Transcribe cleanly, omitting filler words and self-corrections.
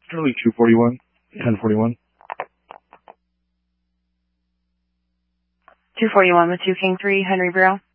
Charlie 241, 1041. 241 with 2 King 3, Henry Bureau.